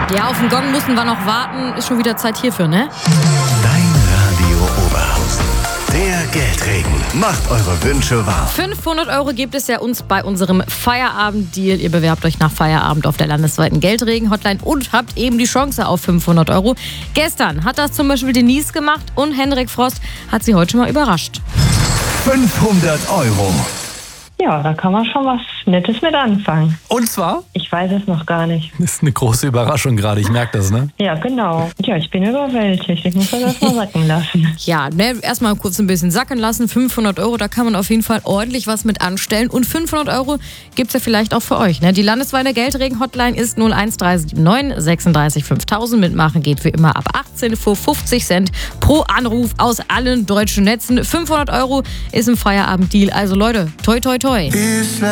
Ja, auf den Gong müssen wir noch warten. Ist schon wieder Zeit hierfür, ne? Dein Radio Oberhausen. Der Geldregen macht eure Wünsche wahr. 500 € gibt es ja uns bei unserem Feierabend-Deal. Ihr bewerbt euch nach Feierabend auf der landesweiten Geldregen-Hotline und habt eben die Chance auf 500 €. Gestern hat das zum Beispiel Denise gemacht und Henrik Frost hat sie heute schon mal überrascht. 500 €. Ja, da kann man schon was Nettes mit anfangen. Und zwar? Ich weiß es noch gar nicht. Das ist eine große Überraschung gerade, ich merke das, ne? Ja, genau. Ja, ich bin überwältigt. Ich muss das erstmal sacken lassen. Ja, ne, erstmal kurz ein bisschen sacken lassen. 500 €, da kann man auf jeden Fall ordentlich was mit anstellen. Und 500 € gibt's ja vielleicht auch für euch. Ne? Die landesweite Geldregen-Hotline ist 01379 36 5000. Mitmachen geht wie immer ab 18,50 € pro Anruf aus allen deutschen Netzen. 500 € ist ein Feierabend-Deal. Also Leute, toi toi toi.